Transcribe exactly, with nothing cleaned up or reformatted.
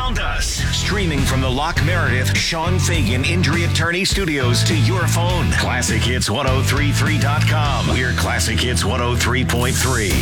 Found us. Streaming from the Locke Meredith Sean Fagan Injury Attorney Studios to your phone. Classic Hits ten thirty-three dot com. We're Classic Hits one oh three point three.